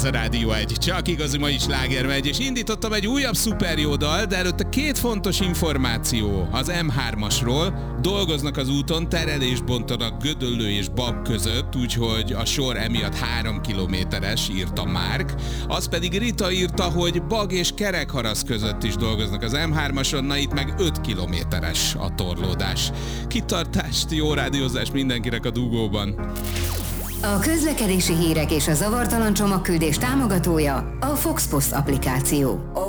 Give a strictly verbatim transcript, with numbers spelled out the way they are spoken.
a Rádió egy. Csak igazi mai sláger megy, és indítottam egy újabb szuper jó dal, de előtte két fontos információ az em hármasról. Dolgoznak az úton, terelést bontanak Gödöllő és Bab között, úgyhogy a sor emiatt három kilométeres, írta Márk. Az pedig Rita írta, hogy Bag és Kerekharasz között is dolgoznak az em hármason, na itt meg öt kilométeres a torlódás. Kitartást, jó rádiózást mindenkinek a dugóban. A közlekedési hírek és a zavartalan csomagküldés támogatója a Fox Post applikáció.